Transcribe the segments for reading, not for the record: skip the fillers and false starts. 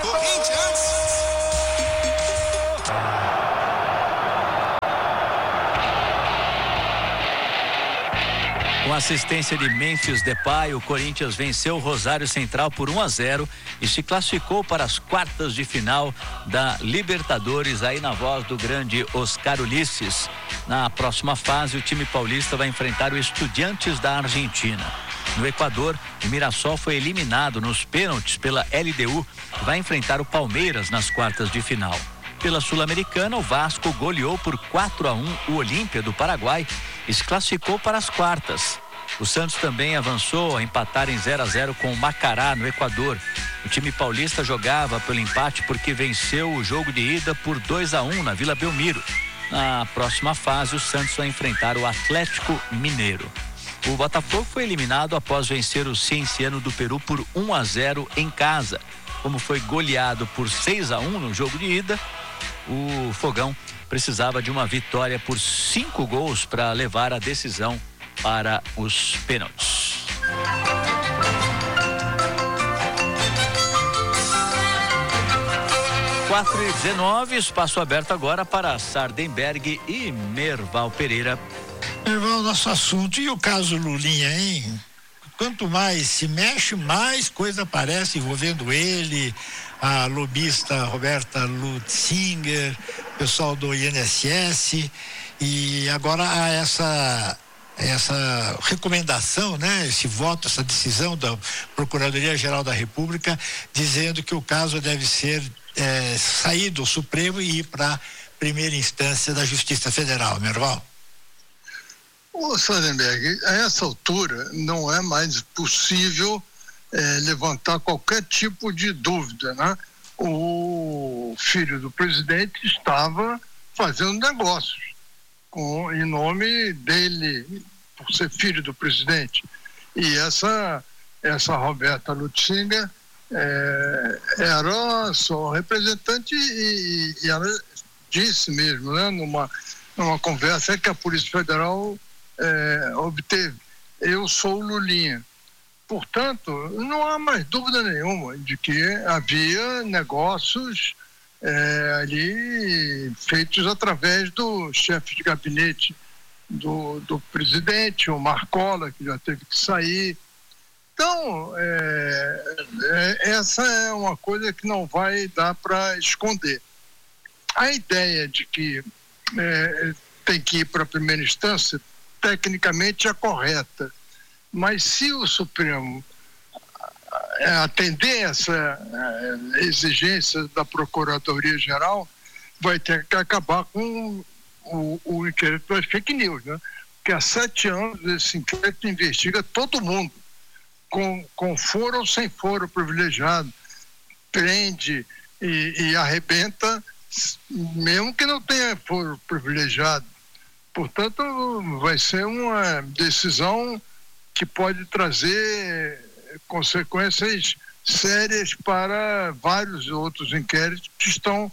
Corinthians! Com assistência de Memphis Depay, o Corinthians venceu o Rosário Central por 1-0 e se classificou para as quartas de final da Libertadores, aí na voz do grande Oscar Ulisses. Na próxima fase, o time paulista vai enfrentar o Estudiantes da Argentina. No Equador, o Mirassol foi eliminado nos pênaltis pela LDU e vai enfrentar o Palmeiras nas quartas de final. Pela Sul-Americana, o Vasco goleou por 4-1 o Olímpia do Paraguai e se classificou para as quartas. O Santos também avançou a empatar em 0-0 com o Macará, no Equador. O time paulista jogava pelo empate porque venceu o jogo de ida por 2-1 na Vila Belmiro. Na próxima fase, o Santos vai enfrentar o Atlético Mineiro. O Botafogo foi eliminado após vencer o Cienciano do Peru por 1-0 em casa. Como foi goleado por 6-1 no jogo de ida, o Fogão precisava de uma vitória por 5 gols para levar a decisão para os pênaltis. Quatro e 19, espaço aberto agora para Sardenberg e Merval Pereira. Merval, nosso assunto, e o caso Lulinha, hein? Quanto mais se mexe, mais coisa aparece envolvendo ele, a lobista Roberta Lutzinger, pessoal do INSS, e agora há essa recomendação, né? Esse voto, essa decisão da Procuradoria-Geral da República, dizendo que o caso deve ser sair do Supremo e ir para a primeira instância da Justiça Federal. Merval? Ô, Sardenberg, a essa altura não é mais possível levantar qualquer tipo de dúvida, né? O filho do presidente estava fazendo negócios em nome dele, por ser filho do presidente. E essa Roberta Lutzinger era só representante e ela disse mesmo, né, numa conversa que a Polícia Federal obteve: eu sou o Lulinha. Portanto, não há mais dúvida nenhuma de que havia negócios ali feitos através do chefe de gabinete do presidente, o Marcola, que já teve que sair. Então, essa é uma coisa que não vai dar para esconder. A ideia de que tem que ir para a primeira instância, tecnicamente é correta, mas se o Supremo atender essa exigência da Procuradoria-Geral, vai ter que acabar com o inquérito das fake news, né? Porque há 7 anos esse inquérito investiga todo mundo, com foro ou sem foro privilegiado, prende e arrebenta, mesmo que não tenha foro privilegiado. Portanto, vai ser uma decisão que pode trazer consequências sérias para vários outros inquéritos que estão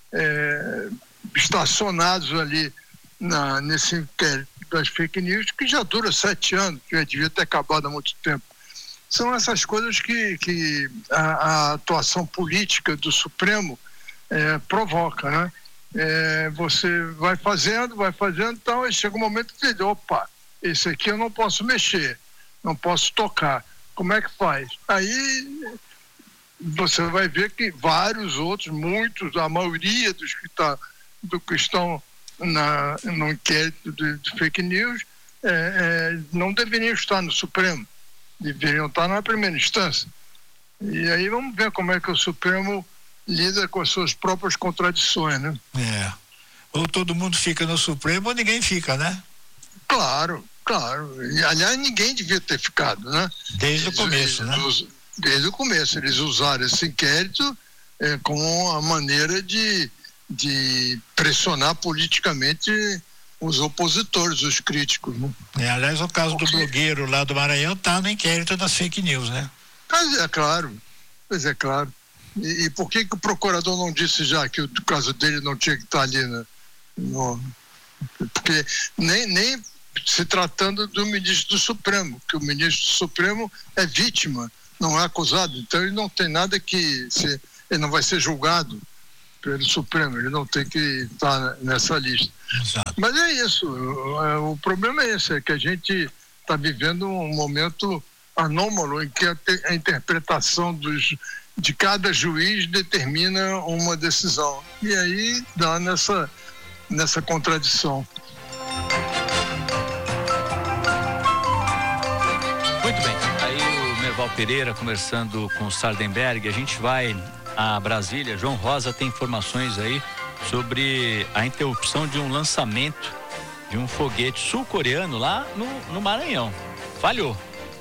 estacionados ali nesse inquérito das fake news, que já dura 7 anos, que já devia ter acabado há muito tempo. São essas coisas que a atuação política do Supremo provoca, né? Você vai fazendo, então aí chega um momento que você diz: opa, esse aqui eu não posso mexer, não posso tocar. Como é que faz? Aí você vai ver que vários outros, muitos, a maioria dos que estão no inquérito de fake news não deveriam estar no Supremo, deveriam estar na primeira instância. E aí vamos ver como é que o Supremo lida com as suas próprias contradições, né? Ou todo mundo fica no Supremo ou ninguém fica, né? Claro. E, aliás, ninguém devia ter ficado, né? Desde o começo, né? Desde o começo. Eles usaram esse inquérito como uma maneira de pressionar politicamente os opositores, os críticos, né? Aliás, o caso do blogueiro lá do Maranhão está no inquérito das fake news, né? Pois é claro. E por que o procurador não disse já que o caso dele não tinha que estar ali, né? Porque nem se tratando do ministro do Supremo, que o ministro do Supremo é vítima, não é acusado, então ele não tem nada que ele não vai ser julgado pelo Supremo, ele não tem que estar nessa lista. Exato. Mas é isso, o problema é esse, é que a gente está vivendo um momento anômalo em que a interpretação de cada juiz determina uma decisão. E aí dá nessa contradição. Muito bem, aí o Merval Pereira conversando com o Sardenberg, a gente vai a Brasília. João Rosa tem informações aí sobre a interrupção de um lançamento de um foguete sul-coreano lá no Maranhão. Falhou.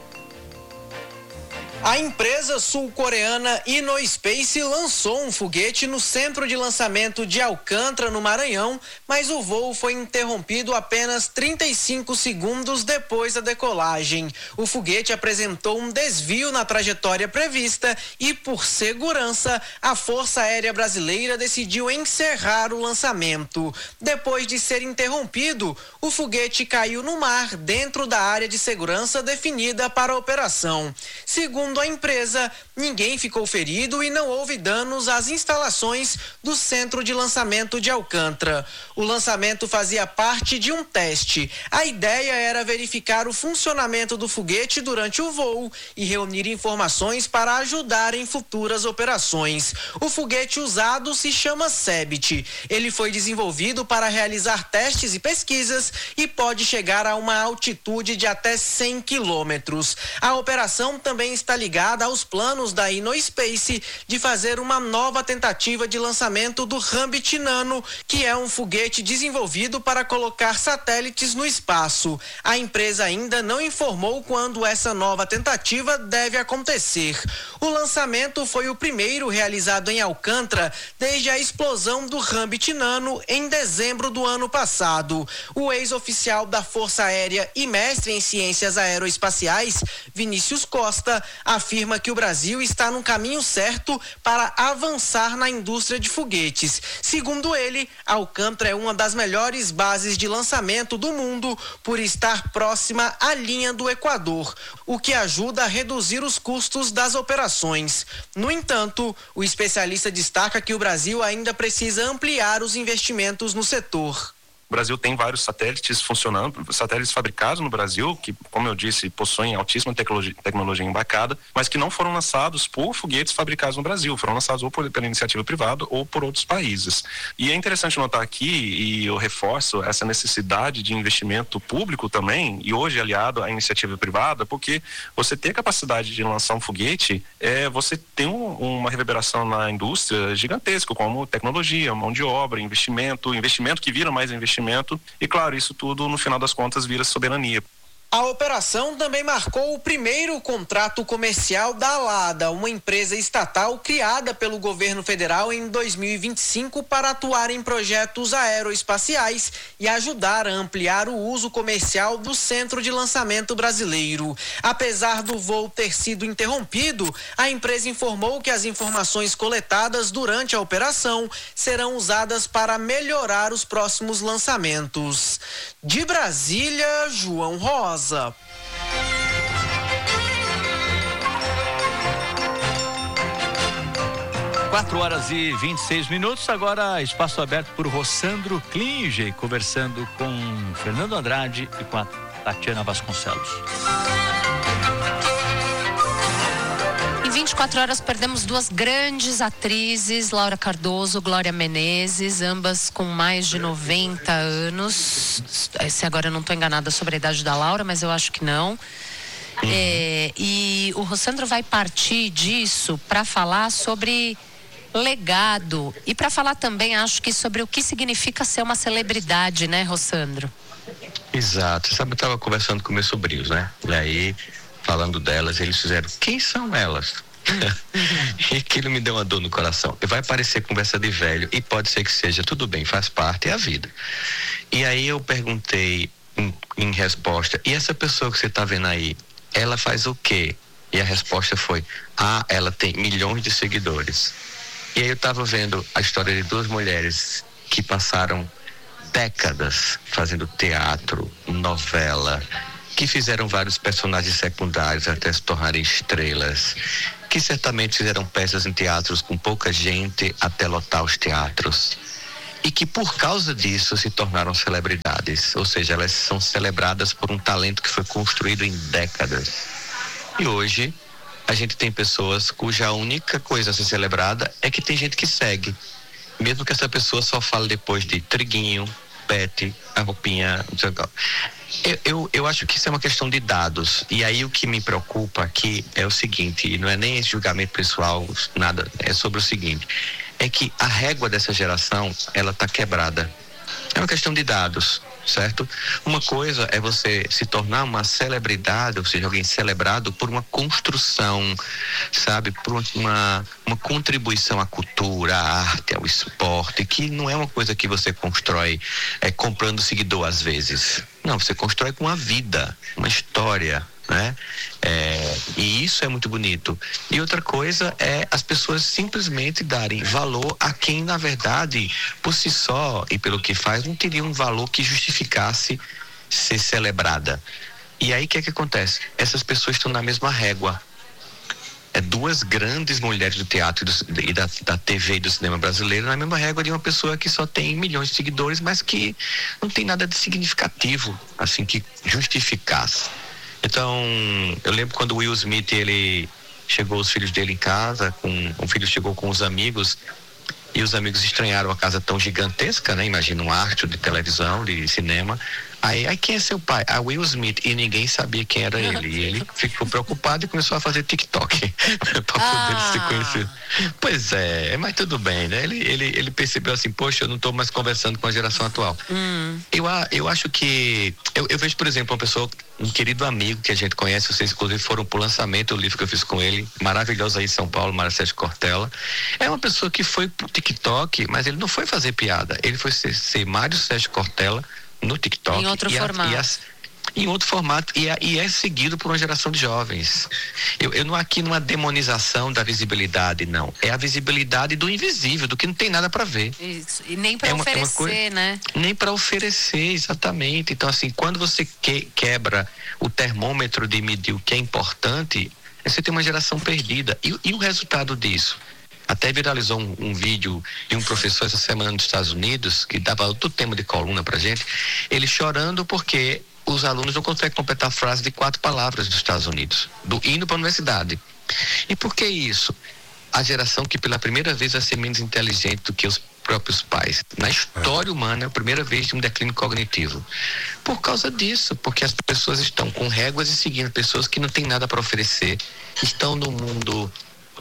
A empresa sul-coreana InnoSpace lançou um foguete no centro de lançamento de Alcântara, no Maranhão, mas o voo foi interrompido apenas 35 segundos depois da decolagem. O foguete apresentou um desvio na trajetória prevista e, por segurança, a Força Aérea Brasileira decidiu encerrar o lançamento. Depois de ser interrompido, o foguete caiu no mar dentro da área de segurança definida para a operação. Segundo a empresa, ninguém ficou ferido e não houve danos às instalações do centro de lançamento de Alcântara. O lançamento fazia parte de um teste. A ideia era verificar o funcionamento do foguete durante o voo e reunir informações para ajudar em futuras operações. O foguete usado se chama Cebit. Ele foi desenvolvido para realizar testes e pesquisas e pode chegar a uma altitude de até 100 quilômetros. A operação também está ligada aos planos da InnoSpace de fazer uma nova tentativa de lançamento do Rambit Nano, que é um foguete desenvolvido para colocar satélites no espaço. A empresa ainda não informou quando essa nova tentativa deve acontecer. O lançamento foi o primeiro realizado em Alcântara desde a explosão do Rambit Nano em dezembro do ano passado. O ex-oficial da Força Aérea e mestre em ciências aeroespaciais, Vinícius Costa, afirma que o Brasil está no caminho certo para avançar na indústria de foguetes. Segundo ele, Alcântara é uma das melhores bases de lançamento do mundo por estar próxima à linha do Equador, o que ajuda a reduzir os custos das operações. No entanto, o especialista destaca que o Brasil ainda precisa ampliar os investimentos no setor. O Brasil tem vários satélites funcionando, satélites fabricados no Brasil, que, como eu disse, possuem altíssima tecnologia embarcada, mas que não foram lançados por foguetes fabricados no Brasil, foram lançados ou pela iniciativa privada ou por outros países. E é interessante notar aqui, e eu reforço essa necessidade de investimento público também, e hoje aliado à iniciativa privada, porque você ter capacidade de lançar um foguete, você tem uma reverberação na indústria gigantesca, como tecnologia, mão de obra, investimento que vira mais investimento. E claro, isso tudo no final das contas vira soberania. A operação também marcou o primeiro contrato comercial da Lada, uma empresa estatal criada pelo governo federal em 2025 para atuar em projetos aeroespaciais e ajudar a ampliar o uso comercial do centro de lançamento brasileiro. Apesar do voo ter sido interrompido, a empresa informou que as informações coletadas durante a operação serão usadas para melhorar os próximos lançamentos. De Brasília, João Rosa. 4h26. Agora espaço aberto por Rossandro Klinge, conversando com Fernando Andrade e com a Tatiana Vasconcelos. Em 24 horas perdemos duas grandes atrizes, Laura Cardoso, Glória Menezes, ambas com mais de 90 anos. Se agora eu não estou enganada sobre a idade da Laura, mas eu acho que não. E o Rossandro vai partir disso para falar sobre legado e para falar também, acho que sobre o que significa ser uma celebridade, né, Rossandro? Exato. Sabe, eu estava conversando com meus sobrinhos, né? E aí, falando delas, eles fizeram, quem são elas? E aquilo me deu uma dor no coração. Vai parecer conversa de velho e pode ser que seja, tudo bem, faz parte, é a vida. E aí eu perguntei em resposta, e essa pessoa que você está vendo aí, ela faz o quê? E a resposta foi, ela tem milhões de seguidores. E aí eu estava vendo a história de duas mulheres que passaram décadas fazendo teatro, novela, que fizeram vários personagens secundários até se tornarem estrelas, que certamente fizeram peças em teatros com pouca gente até lotar os teatros, e que por causa disso se tornaram celebridades, ou seja, elas são celebradas por um talento que foi construído em décadas. E hoje a gente tem pessoas cuja única coisa a ser celebrada é que tem gente que segue, mesmo que essa pessoa só fale depois de Triguinho, Pete, a roupinha, não sei o que. Eu acho que isso é uma questão de dados, e aí o que me preocupa aqui é o seguinte, e não é nem esse julgamento pessoal, nada, é sobre o seguinte, é que a régua dessa geração, ela tá quebrada. É uma questão de dados, certo? Uma coisa é você se tornar uma celebridade, ou seja, alguém celebrado por uma construção, sabe? Por uma contribuição à cultura, à arte, ao esporte, que não é uma coisa que você constrói comprando seguidor às vezes. Não, você constrói com uma vida, uma história, né? E isso é muito bonito. E outra coisa é as pessoas simplesmente darem valor a quem, na verdade, por si só e pelo que faz, não teria um valor que justificasse ser celebrada. E aí o que é que acontece? Essas pessoas estão na mesma régua. Duas grandes mulheres do teatro e da TV e do cinema brasileiro na mesma régua de uma pessoa que só tem milhões de seguidores, mas que não tem nada de significativo, assim, que justificasse. Então, eu lembro quando o Will Smith, ele chegou os filhos dele em casa, o filho chegou com os amigos, e os amigos estranharam a casa tão gigantesca, né? Imagina um astro de televisão, de cinema. Aí quem é seu pai? Will Smith. E ninguém sabia quem era ele. E ele ficou preocupado e começou a fazer TikTok para poder se conhecer. Pois é, mas tudo bem, né? Ele percebeu assim, poxa, eu não estou mais conversando com a geração atual. Eu acho que... Eu vejo, por exemplo, uma pessoa, um querido amigo que a gente conhece, vocês inclusive foram pro lançamento do livro que eu fiz com ele, maravilhoso aí em São Paulo, Mário Sérgio Cortella. É uma pessoa que foi pro TikTok, mas ele não foi fazer piada. Ele foi ser Mário Sérgio Cortella no TikTok. Em outro formato. Em outro formato, e é seguido por uma geração de jovens. Eu não aqui numa demonização da visibilidade, não. É a visibilidade do invisível, do que não tem nada para ver. Isso. E nem para oferecer, né? Nem para oferecer, exatamente. Então, assim, quando você quebra o termômetro de medir o que é importante, você tem uma geração perdida. E o resultado disso? Até viralizou um vídeo de um professor essa semana nos Estados Unidos, que dava outro tema de coluna pra gente, ele chorando porque os alunos não conseguem completar a frase de 4 palavras dos Estados Unidos, indo para a universidade. E por que isso? A geração que pela primeira vez vai ser menos inteligente do que os próprios pais. Na história humana, é a primeira vez de um declínio cognitivo. Por causa disso, porque as pessoas estão com réguas e seguindo pessoas que não têm nada para oferecer, estão no mundo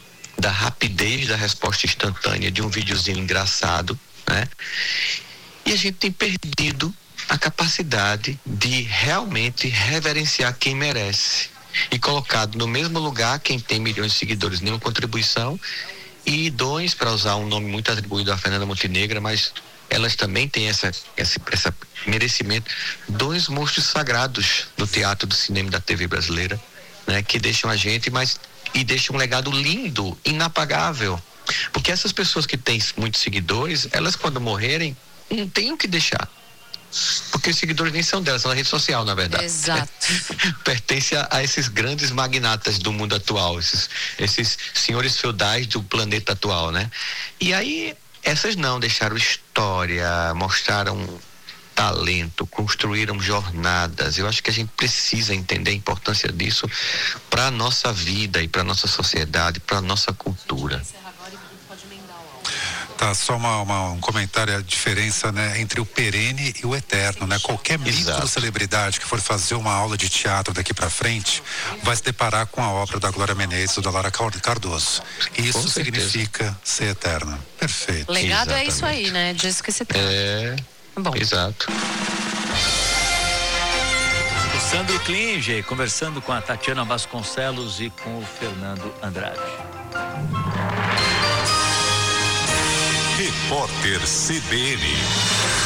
da rapidez da resposta instantânea de um videozinho engraçado, né? E a gente tem perdido a capacidade de realmente reverenciar quem merece e colocado no mesmo lugar quem tem milhões de seguidores, nenhuma contribuição, e dons, para usar um nome muito atribuído à Fernanda Montenegro, mas elas também têm esse merecimento, 2 monstros sagrados do teatro, do cinema e da TV brasileira, né? Que deixam a gente, e deixa um legado lindo, inapagável. Porque essas pessoas que têm muitos seguidores, elas quando morrerem, não têm o que deixar. Porque os seguidores nem são delas, são da rede social, na verdade. Exato. Pertence a esses grandes magnatas do mundo atual, esses senhores feudais do planeta atual, né? E aí, essas não deixaram história, mostraram talento, construíram jornadas. Eu acho que a gente precisa entender a importância disso para a nossa vida e para a nossa sociedade, para a nossa cultura. Tá, só um comentário, a diferença, né, entre o perene e o eterno, né? Qualquer micro-celebridade que for fazer uma aula de teatro daqui para frente vai se deparar com a obra da Glória Menezes ou da Laura Cardoso. Isso significa ser eterna. Perfeito. Legado é isso aí, né? Disso que se trata. Bom. Exato. O Sandro Klinge conversando com a Tatiana Vasconcelos e com o Fernando Andrade. Repórter CBN.